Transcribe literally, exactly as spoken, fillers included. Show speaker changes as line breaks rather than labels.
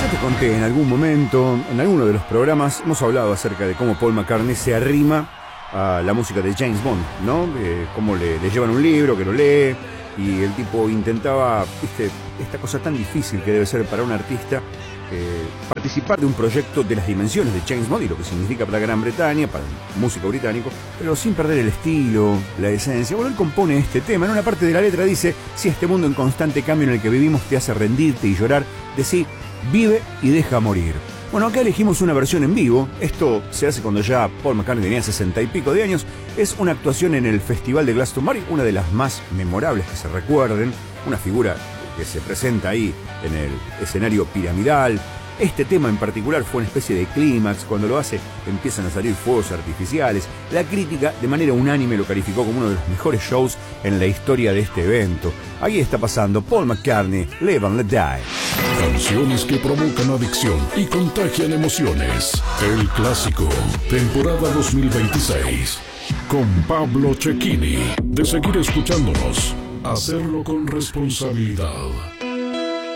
Ya te conté en algún momento, en alguno de los programas, hemos hablado acerca de cómo Paul McCartney se arrima a la música de James Bond, ¿no? Eh, cómo le, le llevan un libro, que lo lee, y el tipo intentaba, viste, esta cosa tan difícil que debe ser para un artista, eh, participar de un proyecto de las dimensiones de James Bond y lo que significa para Gran Bretaña, para el músico británico, pero sin perder el estilo, la esencia. Bueno, él compone este tema. En una parte de la letra dice: si este mundo en constante cambio en el que vivimos te hace rendirte y llorar, decí, vive y deja morir. Bueno, acá elegimos una versión en vivo. Esto se hace cuando ya Paul McCartney tenía sesenta y pico de años. Es una actuación en el Festival de Glastonbury, una de las más memorables que se recuerden. Una figura que se presenta ahí en el escenario piramidal. Este tema en particular fue una especie de clímax. Cuando lo hace empiezan a salir fuegos artificiales. La crítica de manera unánime lo calificó como uno de los mejores shows en la historia de este evento. Ahí está pasando Paul McCartney, Live and Let Die.
Canciones que provocan adicción y contagian emociones. El clásico, temporada dos mil veintiséis. Con Pablo Cecchini. De seguir escuchándonos, hacerlo con responsabilidad.